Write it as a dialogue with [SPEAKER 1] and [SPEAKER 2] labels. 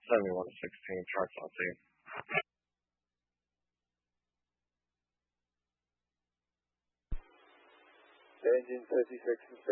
[SPEAKER 1] 71 to 16, trucks on scene.
[SPEAKER 2] Engine 56 and